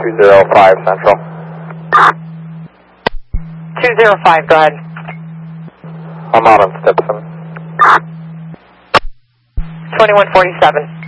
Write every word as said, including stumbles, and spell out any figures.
two zero five Central. two zero five, go ahead. I'm out on Stepson. twenty-one forty-seven.